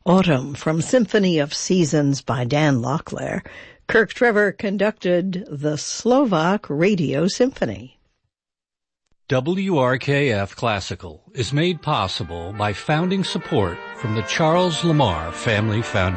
Autumn from Symphony of Seasons by Dan Locklear. Kirk Trevor conducted the Slovak Radio Symphony. WRKF Classical is made possible by founding support from the Charles Lamar Family Foundation.